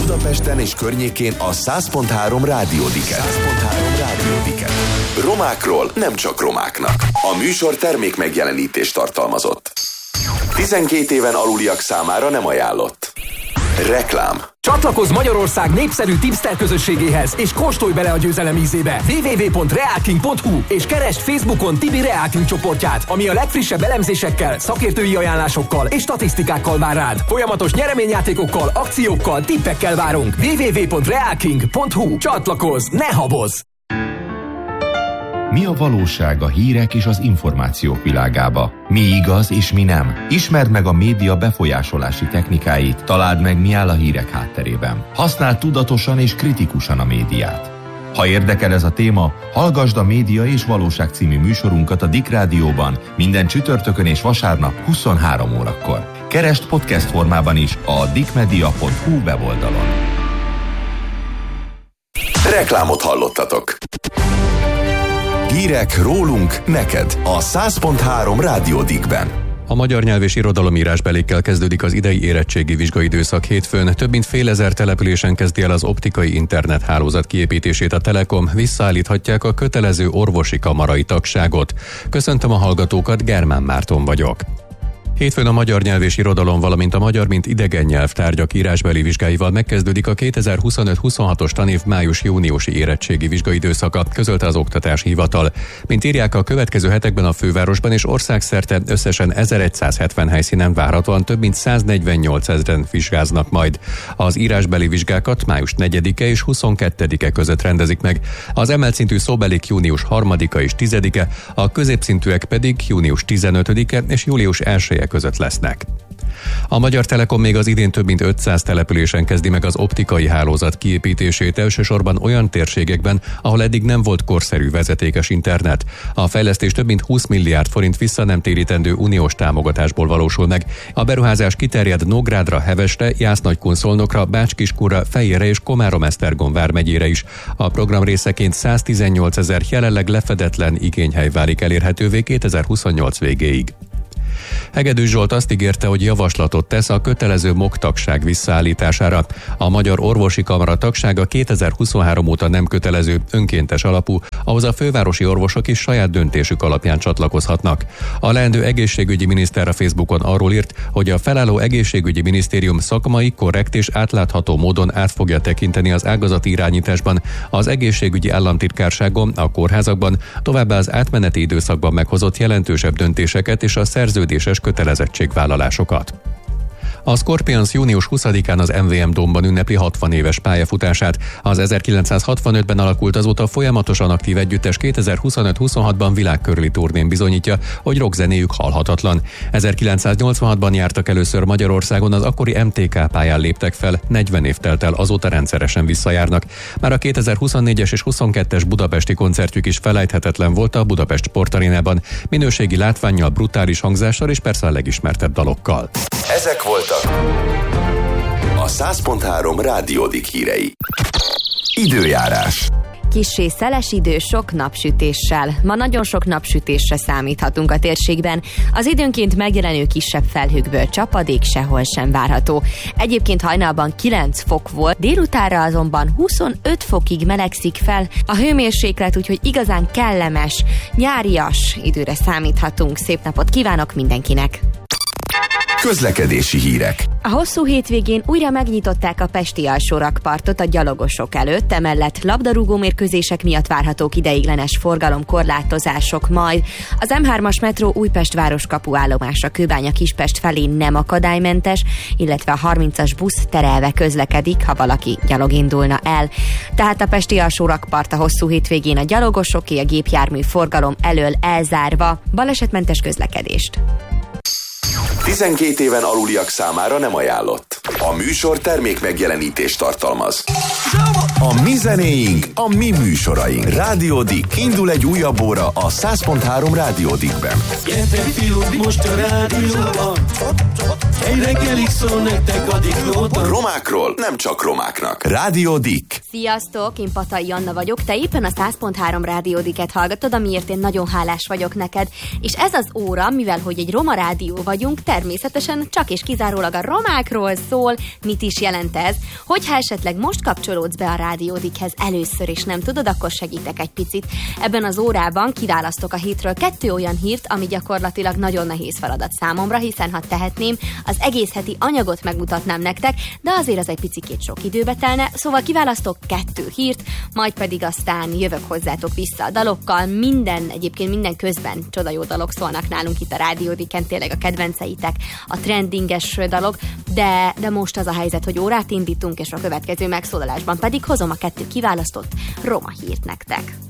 Budapesten és környékén a 100.3 Rádió Diket. Romákról nem csak romáknak. A műsor termék megjelenítést tartalmazott. 12 éven aluliak számára nem ajánlott. Reklám. Csatlakozz Magyarország népszerű tipster közösségéhez, és kóstolj bele a győzelem ízébe. www.realking.hu és keresd Facebookon Tibi Realking csoportját, ami a legfrissebb elemzésekkel, szakértői ajánlásokkal és statisztikákkal vár rád. Folyamatos nyereményjátékokkal, akciókkal, tippekkel várunk. www.realking.hu. Csatlakozz, ne habozz! Mi a valóság a hírek és az információk világába? Mi igaz és mi nem? Ismerd meg a média befolyásolási technikáit, találd meg, mi áll a hírek hátterében. Használd tudatosan és kritikusan a médiát. Ha érdekel ez a téma, hallgasd a Média és Valóság című műsorunkat a Dick Rádióban minden csütörtökön és vasárnap 23 órakor. Keresd podcast formában is a dickmedia.hu weboldalon. Reklámot hallottatok. Hírek rólunk, neked a 100.3 Rádió Dickben. A magyar nyelv és irodalomírásbelékkel kezdődik az idei érettségi vizsgaidőszak hétfőn. Több mint fél ezer településen kezdi el az optikai internet hálózat kiépítését a Telekom, visszaállíthatják a kötelező orvosi kamarai tagságot. Köszöntöm a hallgatókat, Germán Márton vagyok. Hétfőn a magyar nyelv és irodalom, valamint a magyar, mint idegen nyelv tárgyak írásbeli vizsgáival megkezdődik a 2025-26-os tanév május-júniusi érettségi vizsgaidőszaka, közölte az Oktatási Hivatal. Mint írják, a következő hetekben a fővárosban és országszerte összesen 1170 helyszínen várhatóan több mint 148 000 vizsgáznak majd. Az írásbeli vizsgákat május 4-e és 22-e között rendezik meg. Az emelt szintű szóbelik június 3-a és 10-e, a középszintűek pedig június 15-e és július 1-e között lesznek. A Magyar Telekom még az idén több mint 500 településen kezdi meg az optikai hálózat kiépítését, elsősorban olyan térségekben, ahol eddig nem volt korszerű vezetékes internet. A fejlesztés több mint 20 milliárd forint vissza nem térítendő uniós támogatásból valósul meg. A beruházás kiterjed Nógrádra, Hevesre, Jász-Nagykun-Szolnokra, Bács-Kiskunra, Fejérre és Komárom-Esztergom vármegyére is. A program részeként 118 000 jelenleg lefedetlen igényhely válik elérhetővé 2028 végéig. Hegedűs Zsolt azt ígérte, hogy javaslatot tesz a kötelező MOK tagság visszaállítására. A Magyar Orvosi Kamara tagsága 2023 óta nem kötelező, önkéntes alapú, ahhoz a fővárosi orvosok is saját döntésük alapján csatlakozhatnak. A leendő egészségügyi miniszter a Facebookon arról írt, hogy a felálló egészségügyi minisztérium szakmai, korrekt és átlátható módon át fogja tekinteni az ágazati irányításban, az egészségügyi államtitkárságon, a kórházakban, továbbá az átmeneti időszakban meghozott jelentősebb döntéseket és a szerződéses kötelezettségvállalásokat. A Scorpions június 20-án az MVM Dómban ünnepli 60 éves pályafutását. Az 1965-ben alakult, azóta folyamatosan aktív együttes 2025-26-ban világkörüli turnén bizonyítja, hogy rockzenéjük halhatatlan. 1986-ban jártak először Magyarországon, az akkori MTK pályán léptek fel, 40 év telt el, azóta rendszeresen visszajárnak. Már a 2024-es és 22-es budapesti koncertjük is felejthetetlen volt a Budapest Sportarénában, minőségi látvánnyal, brutális hangzással és persze a legismertebb dalokkal. Ezek voltak a 100.3 Rádió Dick hírei. Időjárás. Kissé szeles idő, sok napsütéssel. Ma nagyon sok napsütésre számíthatunk a térségben. Az időnként megjelenő kisebb felhőkből csapadék sehol sem várható. Egyébként hajnalban 9 fok volt, délutánra azonban 25 fokig melegszik fel a hőmérséklet, úgyhogy igazán kellemes, nyárias időre számíthatunk. Szép napot kívánok mindenkinek! Közlekedési hírek. A hosszú hétvégén újra megnyitották a pesti alsórakpartot a gyalogosok előtt, emellett labdarúgó mérkőzések miatt várhatók ideiglenes forgalomkorlátozások majd. Az M3-as metró Újpest városkapu állomása Kőbánya-Kispest felé nem akadálymentes, illetve a 30-as busz terelve közlekedik, ha valaki gyalog indulna el. Tehát a pesti alsórakpart a hosszú hétvégén a gyalogosoké, a gépjármű forgalom elől elzárva. Balesetmentes közlekedést. 12 éven aluliak számára nem ajánlott. A műsor termék megjelenítést tartalmaz. A mi zenéink, a mi műsoraink. Rádió Dick. Indul egy újabb óra a 100.3 Rádió Dickben. Gyere fiúk, most a rádióban. Egy reggelig szól nektek a Diklóton. Romákról nem csak romáknak. Rádió Dick. Sziasztok, én Patai Anna vagyok, te éppen a 100.3 Rádió Dicket hallgatod, amiért én nagyon hálás vagyok neked. És ez az óra, mivel hogy egy roma rádió vagyunk, természetesen csak és kizárólag a romákról szól. Mit is jelent ez? Hogyha esetleg most kapcsolódsz be a Rádió Dickhez először és nem tudod, akkor segítek egy picit. Ebben az órában kiválasztok a hétről 2 olyan hírt, ami gyakorlatilag nagyon nehéz feladat számomra, hiszen ha tehetném, az egész heti anyagot megmutatnám nektek, de azért az egy picikét sok időbe telne, szóval kiválasztok 2 hírt, majd pedig aztán jövök hozzátok vissza a dalokkal, egyébként minden közben csoda jó dalok szólnak nálunk itt a Rádió Dicken, tényleg a kedvenceitek, a trendinges dalok, de most az a helyzet, hogy órát indítunk, és a következő megszólalásban pedig hozom a 2 kiválasztott roma hírt nektek.